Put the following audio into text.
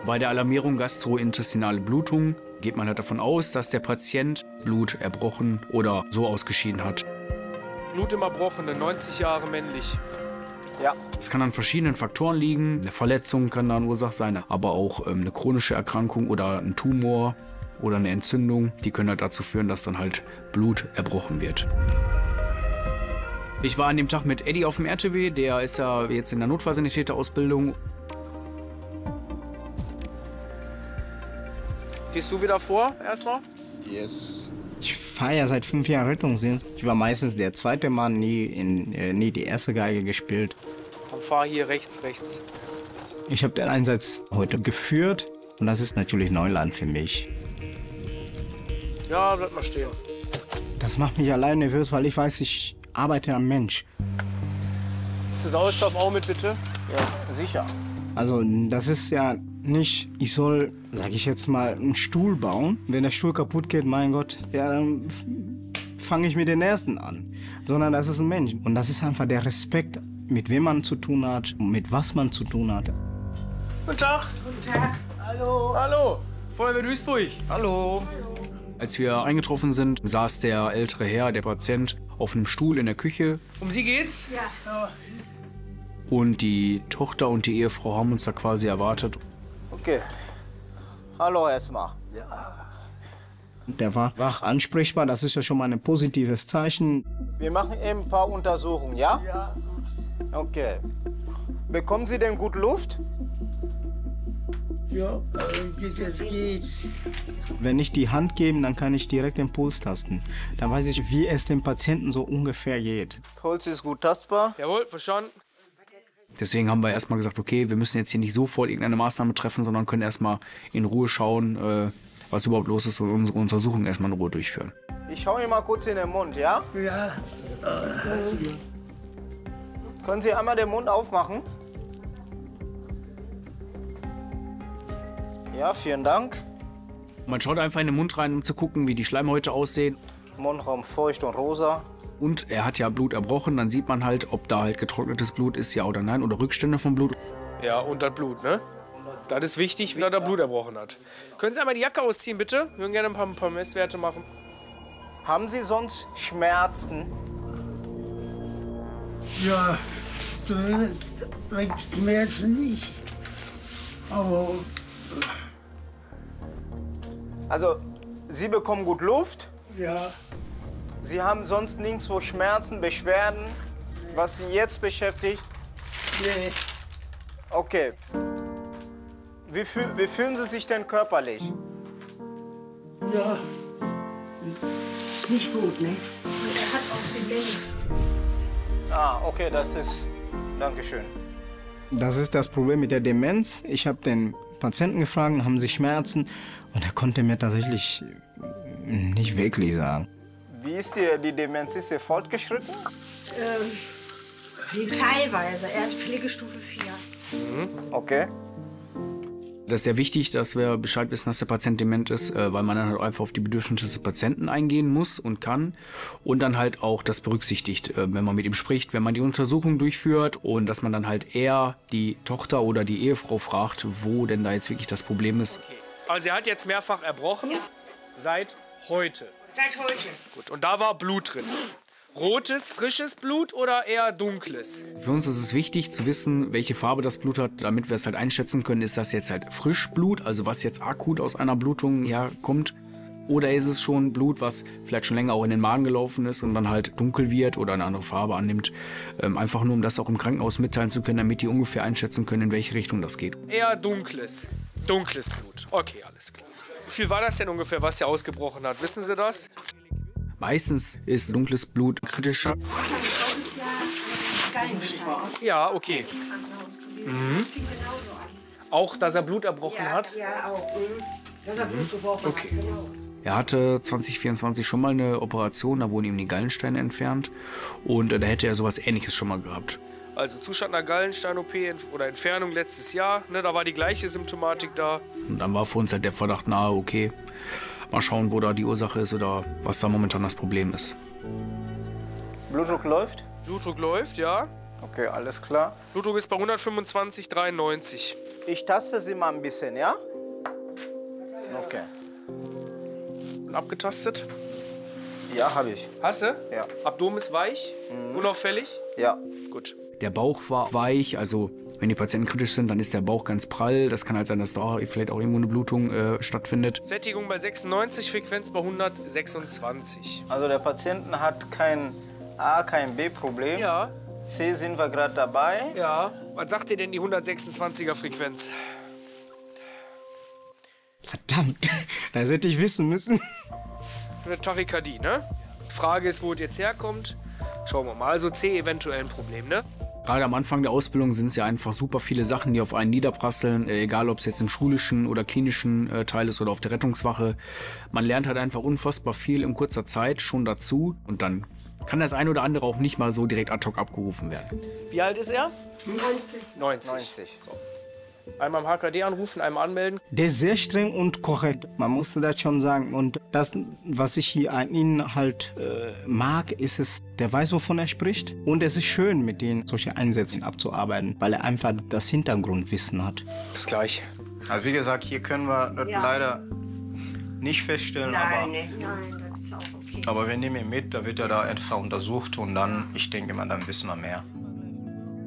Bei der Alarmierung gastrointestinale Blutung geht man halt davon aus, dass der Patient Blut erbrochen oder so ausgeschieden hat. Blut im Erbrochenen, 90 Jahre männlich. Ja. Es kann an verschiedenen Faktoren liegen. Eine Verletzung kann da eine Ursache sein, aber auch eine chronische Erkrankung oder ein Tumor oder eine Entzündung. Die können halt dazu führen, dass dann halt Blut erbrochen wird. Ich war an dem Tag mit Eddie auf dem RTW, der ist ja jetzt in der Notfallsanitäterausbildung. Gehst du wieder vor, erstmal? Yes. Ich fahre ja seit 5 Jahren Rettungsdienst. Ich war meistens der zweite Mann, nie die erste Geige gespielt. Dann fahr hier rechts. Ich habe den Einsatz heute geführt und das ist natürlich Neuland für mich. Ja, bleib mal stehen. Das macht mich allein nervös, weil ich weiß, ich arbeite am Mensch. Ist der Sauerstoff auch mit, bitte? Ja, sicher. Also das ist ja nicht, ich soll, sag ich jetzt mal, einen Stuhl bauen. Wenn der Stuhl kaputt geht, mein Gott, ja, dann fange ich mit den Ersten an. Sondern das ist ein Mensch. Und das ist einfach der Respekt, mit wem man zu tun hat, mit was man zu tun hat. Guten Tag. Guten Tag. Hallo. Hallo. Feuerwehr Duisburg. Hallo. Als wir eingetroffen sind, saß der ältere Herr, der Patient, auf einem Stuhl in der Küche. Um Sie geht's? Ja. Und die Tochter und die Ehefrau haben uns da quasi erwartet. Okay. Hallo erstmal. Der war wach ansprechbar, das ist ja schon mal ein positives Zeichen. Wir machen eben ein paar Untersuchungen, ja? Ja. Okay. Bekommen Sie denn gut Luft? Ja, es geht. Wenn ich die Hand gebe, dann kann ich direkt den Puls tasten. Dann weiß ich, wie es dem Patienten so ungefähr geht. Puls ist gut tastbar. Jawohl, verstanden. Deswegen haben wir erstmal gesagt, okay, wir müssen jetzt hier nicht sofort irgendeine Maßnahme treffen, sondern können erstmal in Ruhe schauen, was überhaupt los ist und unsere Untersuchung erstmal in Ruhe durchführen. Ich schaue Ihnen mal kurz in den Mund, ja? Ja. Können Sie einmal den Mund aufmachen? Ja, vielen Dank. Man schaut einfach in den Mund rein, um zu gucken, wie die Schleimhäute aussehen. Mundraum feucht und rosa. Und er hat ja Blut erbrochen, dann sieht man halt, ob da halt getrocknetes Blut ist, ja oder nein, oder Rückstände vom Blut. Ja, und das Blut, ne? Das ist wichtig, wie er da Blut erbrochen hat. Können Sie einmal die Jacke ausziehen, bitte? Wir würden gerne ein paar Messwerte machen. Haben Sie sonst Schmerzen? Ja, direkt Schmerzen nicht. Aber Also, Sie bekommen gut Luft. ja, Sie haben sonst nirgendwo Schmerzen, Beschwerden, was Sie jetzt beschäftigt. nee, Okay. Wie fühlen Sie sich denn körperlich? ja. Nicht gut, ne? Er hat auch Demenz. Ah, okay, das ist... Dankeschön. Das ist das Problem mit der Demenz. Ich habe den Patienten gefragt, haben Sie Schmerzen? Und er konnte mir tatsächlich nicht wirklich sagen. Wie ist die Demenz? Ist sie fortgeschritten? Teilweise. Er ist Pflegestufe 4. Okay. Das ist sehr wichtig, dass wir Bescheid wissen, dass der Patient dement ist, weil man dann halt einfach auf die Bedürfnisse des Patienten eingehen muss und kann. Und dann halt auch das berücksichtigt, wenn man mit ihm spricht, wenn man die Untersuchung durchführt und dass man dann halt eher die Tochter oder die Ehefrau fragt, wo denn da jetzt wirklich das Problem ist. Okay. Also er hat jetzt mehrfach erbrochen. Ja. Seit heute. Seit heute. Gut, und da war Blut drin. Rotes, frisches Blut oder eher dunkles? Für uns ist es wichtig zu wissen, welche Farbe das Blut hat, damit wir es halt einschätzen können. Ist das jetzt halt Frischblut, also was jetzt akut aus einer Blutung herkommt? Oder ist es schon Blut, was vielleicht schon länger auch in den Magen gelaufen ist und dann halt dunkel wird oder eine andere Farbe annimmt? Einfach nur, um das auch im Krankenhaus mitteilen zu können, damit die ungefähr einschätzen können, in welche Richtung das geht. Eher dunkles. Dunkles Blut. Okay, alles klar. Wie viel war das denn ungefähr, was er ausgebrochen hat? Wissen Sie das? Meistens ist dunkles Blut kritischer. Ja, okay. Auch, dass er Blut erbrochen hat? Ja, auch. Dass er Blut gebrochen hat, genau. Er hatte 2024 schon mal eine Operation, da wurden ihm die Gallensteine entfernt. Und da hätte er sowas Ähnliches schon mal gehabt. Also Zustand einer Gallenstein-OP oder Entfernung letztes Jahr, ne, da war die gleiche Symptomatik da. Und dann war für uns halt der Verdacht nahe, okay, mal schauen, wo da die Ursache ist oder was da momentan das Problem ist. Blutdruck läuft? Blutdruck läuft, ja. Okay, alles klar. Blutdruck ist bei 125/93. Ich taste sie mal ein bisschen, ja? Okay. Und abgetastet? Ja, habe ich. Hast du? Ja. Abdomen ist weich? Unauffällig? Ja. Gut. Der Bauch war weich, also wenn die Patienten kritisch sind, dann ist der Bauch ganz prall. Das kann halt sein, dass da vielleicht auch irgendwo eine Blutung stattfindet. Sättigung bei 96, Frequenz bei 126. Also der Patient hat kein A, kein B-Problem. Ja. C sind wir gerade dabei. Ja. Was sagt dir denn die 126er Frequenz? Verdammt, das hätte ich wissen müssen. Eine Tachykardie, ne? Frage ist, wo es jetzt herkommt. Schauen wir mal. Also C eventuell ein Problem, ne? Gerade am Anfang der Ausbildung sind es ja einfach super viele Sachen, die auf einen niederprasseln, egal ob es jetzt im schulischen oder klinischen Teil ist oder auf der Rettungswache. Man lernt halt einfach unfassbar viel in kurzer Zeit schon dazu und dann kann das ein oder andere auch nicht mal so direkt ad hoc abgerufen werden. Wie alt ist er? 90. 90. So. Einmal im HKD anrufen, einmal anmelden. Der ist sehr streng und korrekt, man musste das schon sagen. Und das, was ich hier an ihm halt mag, ist es, der weiß, wovon er spricht. Und es ist schön, mit denen solche Einsätze abzuarbeiten, weil er einfach das Hintergrundwissen hat. Das gleich. Also wie gesagt, hier können wir das leider nicht feststellen, Nein, das ist auch okay. aber wir nehmen ihn mit, da wird er da einfach untersucht und dann, ich denke mal, dann wissen wir mehr.